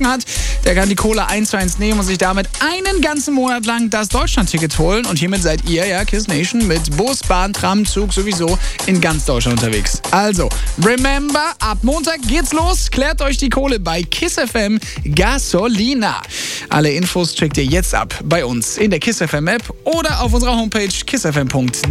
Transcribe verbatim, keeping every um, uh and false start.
Stücken hat, der kann die Kohle eins zu eins nehmen und sich damit einen ganzen Monat lang das Deutschland-Ticket holen. Und hiermit seid ihr, ja, Kiss Nation, mit Bus, Bahn, Tram, Zug sowieso in ganz Deutschland unterwegs. Also, remember, ab Montag geht's los. Klärt euch die Kohle bei Kiss F M Gasolina. Alle Infos checkt ihr jetzt ab bei uns in der Kiss F M App oder auf unserer Homepage kiss f m punkt